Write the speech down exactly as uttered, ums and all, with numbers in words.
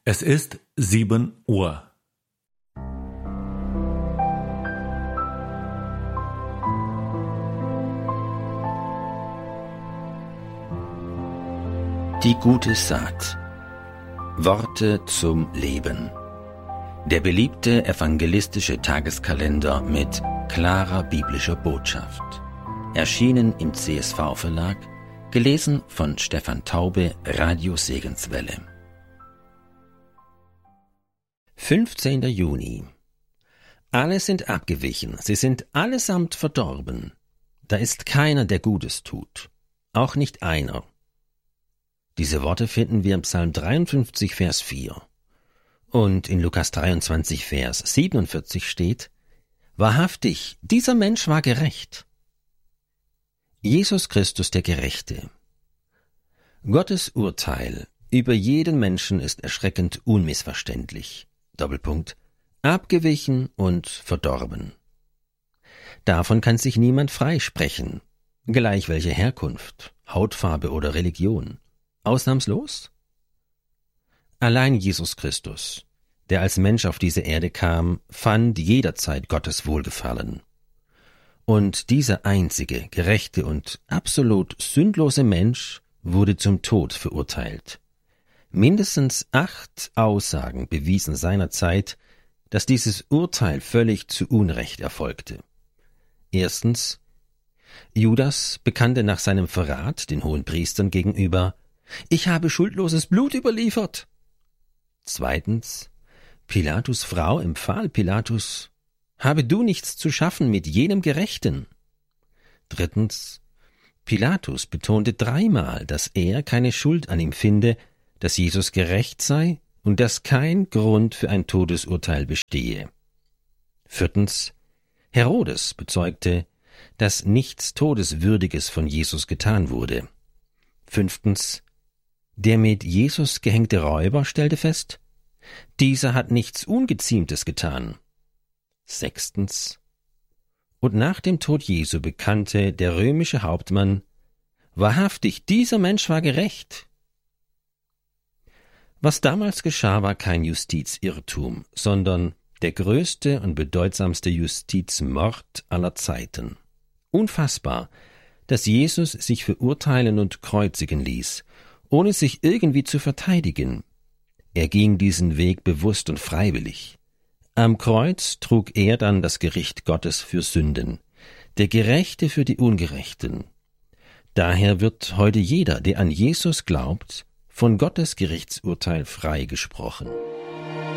Es ist sieben Uhr. Die gute Saat. Worte zum Leben. Der beliebte evangelistische Tageskalender mit klarer biblischer Botschaft. Erschienen im C S V-Verlag, gelesen von Stefan Taube, Radio Segenswelle. fünfzehnter Juni. Alle sind abgewichen, sie sind allesamt verdorben. Da ist keiner, der Gutes tut, auch nicht einer. Diese Worte finden wir im Psalm dreiundfünfzig, Vers vier. Und in Lukas dreiundzwanzig, Vers siebenundvierzig steht: Wahrhaftig, dieser Mensch war gerecht. Jesus Christus der Gerechte. Gottes Urteil über jeden Menschen ist erschreckend unmissverständlich. Doppelpunkt, abgewichen und verdorben. Davon kann sich niemand freisprechen, gleich welche Herkunft, Hautfarbe oder Religion. Ausnahmslos? Allein Jesus Christus, der als Mensch auf diese Erde kam, fand jederzeit Gottes Wohlgefallen. Und dieser einzige, gerechte und absolut sündlose Mensch wurde zum Tod verurteilt. Mindestens acht Aussagen bewiesen seinerzeit, dass dieses Urteil völlig zu Unrecht erfolgte. Erstens: Judas bekannte nach seinem Verrat den Hohenpriestern gegenüber: Ich habe schuldloses Blut überliefert. Zweitens: Pilatus' Frau empfahl Pilatus: Habe du nichts zu schaffen mit jenem Gerechten. Drittens: Pilatus betonte dreimal, dass er keine Schuld an ihm finde, dass Jesus gerecht sei und dass kein Grund für ein Todesurteil bestehe. Viertens: Herodes bezeugte, dass nichts Todeswürdiges von Jesus getan wurde. Fünftens: Der mit Jesus gehängte Räuber stellte fest, dieser hat nichts Ungeziemtes getan. Sechstens: Und nach dem Tod Jesu bekannte der römische Hauptmann: Wahrhaftig, dieser Mensch war gerecht. Was damals geschah, war kein Justizirrtum, sondern der größte und bedeutsamste Justizmord aller Zeiten. Unfassbar, dass Jesus sich verurteilen und kreuzigen ließ, ohne sich irgendwie zu verteidigen. Er ging diesen Weg bewusst und freiwillig. Am Kreuz trug er dann das Gericht Gottes für Sünden, der Gerechte für die Ungerechten. Daher wird heute jeder, der an Jesus glaubt, von Gottes Gerichtsurteil freigesprochen.